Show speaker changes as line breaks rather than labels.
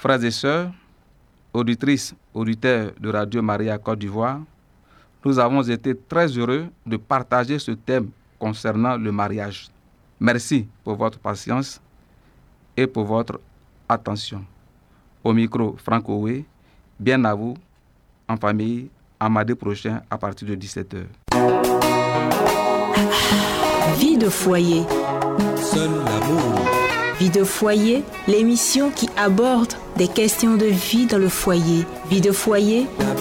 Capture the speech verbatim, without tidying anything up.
Frères et sœurs, auditrices, auditeurs de Radio Maria Côte d'Ivoire, nous avons été très heureux de partager ce thème concernant le mariage. Merci pour votre patience et pour votre attention. Au micro, Franck Oué, bien à vous, en famille, à mardi prochain à partir de dix-sept heures.
Vie de foyer.
Seul l'amour.
Vie de foyer, l'émission qui aborde des questions de vie dans le foyer. Vie de foyer,